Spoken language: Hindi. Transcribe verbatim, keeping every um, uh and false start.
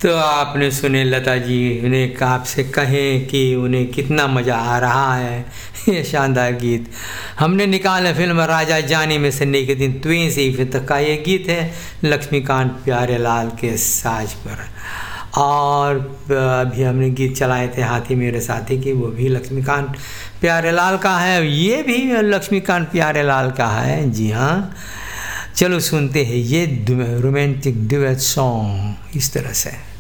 तो आपने सुने लता जी उन्हें आपसे कहें कि उन्हें कितना मज़ा आ रहा है। ये शानदार गीत हमने निकाला फिल्म राजा जानी में संडे के दिन तुई से फिर तक का ये गीत है लक्ष्मीकांत प्यारेलाल के साज पर। और अभी हमने गीत चलाए थे हाथी मेरे साथी की, वो भी लक्ष्मीकांत प्यारेलाल का है, ये भी लक्ष्मीकांत प्यारेलाल का है। जी हाँ, चलो सुनते हैं ये रोमांटिक डुएट सॉन्ग इस तरह से।